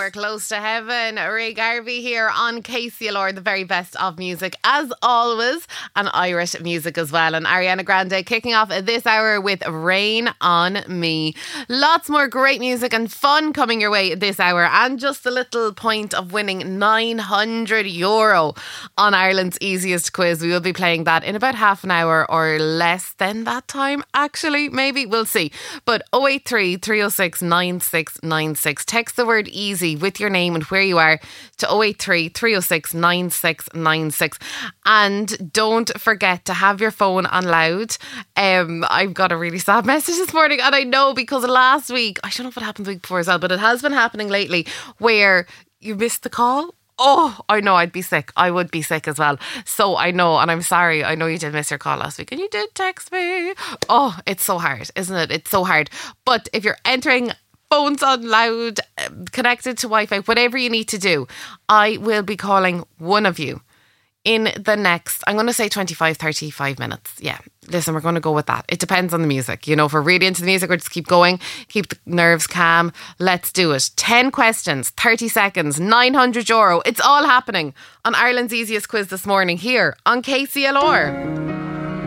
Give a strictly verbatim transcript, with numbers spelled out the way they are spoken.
are close to heaven. Ray Garvey here on K C L R, the very best of music as always, and Irish music as well. And Ariana Grande kicking off this hour with Rain on Me. Lots more great music and fun coming your way this hour, and just a little point of winning nine hundred euro on Ireland's easiest quiz. We will be playing that in about half an hour or less than that time, actually, maybe, we'll see. But oh eight three, three oh six, nine six nine six. Text the word easy with your name and where you are to oh eight three, three oh six, nine six nine six. And don't forget to have your phone on loud. Um, I've got a really sad message this morning, and I know because last week, I don't know if it happened the week before as well, but it has been happening lately where you missed the call. Oh, I know, I'd be sick. I would be sick as well. So I know, and I'm sorry. I know you did miss your call last week and you did text me. Oh, it's so hard, isn't it? It's so hard. But if you're entering phones on loud, connected to Wi-Fi, whatever you need to do, I will be calling one of you in the next, I'm going to say twenty-five, thirty-five minutes. Yeah, listen, we're going to go with that. It depends on the music. You know, if we're really into the music, we'll just keep going, keep the nerves calm. Let's do it. ten questions, thirty seconds, nine hundred euro. It's all happening on Ireland's easiest quiz this morning here on K C L R.